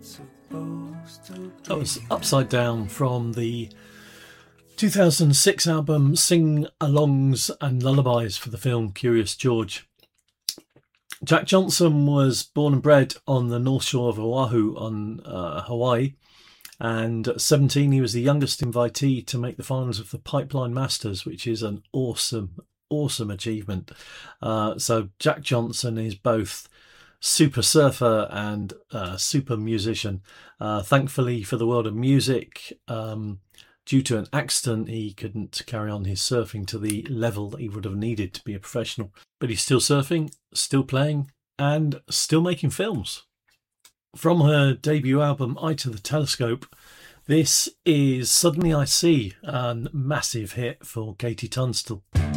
That was Upside Down from the 2006 album Sing-Alongs and Lullabies for the film Curious George. Jack Johnson was born and bred on the North Shore of Oahu on Hawaii, and at 17 he was the youngest invitee to make the finals of the Pipeline Masters, which is an awesome achievement. So Jack Johnson is both super surfer and super musician. Thankfully for the world of music, due to an accident, he couldn't carry on his surfing to the level that he would have needed to be a professional. But he's still surfing, still playing, and still making films. From her debut album, Eye to the Telescope, this is Suddenly I See, a massive hit for Katie Tunstall.